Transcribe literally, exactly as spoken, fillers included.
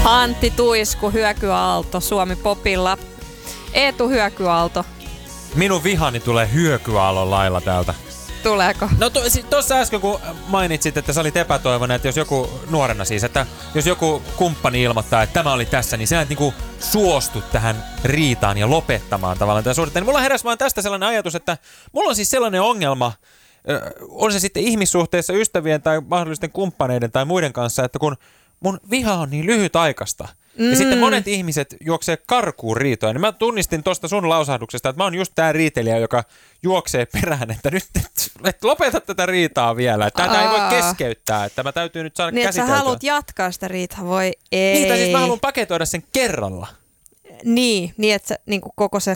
Antti Tuisku, Hyökyaalto, Suomi Popilla. Eetu Hyökyaalto. Minun vihani tulee Hyökyaallon lailla täältä. Tuleeko? No tuossa äsken kun mainitsit, että sä olit epätoivoinen, että jos joku, nuorena siis, että jos joku kumppani ilmoittaa, että tämä oli tässä, niin sä et niinku suostu tähän riitaan ja lopettamaan tavallaan tätä suhdetta. Niin mulla heräsi vaan tästä sellainen ajatus, että mulla on siis sellainen ongelma, on se sitten ihmissuhteissa ystävien tai mahdollisten kumppaneiden tai muiden kanssa, että kun mun viha on niin lyhytaikaista. Mm. Ja sitten monet ihmiset juoksee karkuun riitoja. Niin mä tunnistin tuosta sun lausahduksesta, että mä oon just tää riitelijä, joka juoksee perään, että nyt et, et lopeta tätä riitaa vielä. Että tätä ei voi keskeyttää, että mä täytyy nyt saada niin, käsiteltyä. Niin, sä haluat jatkaa sitä riitaa, voi ei. Niin, tai siis mä haluan paketoida sen kerralla. Niin, niin että se, niin kuin koko se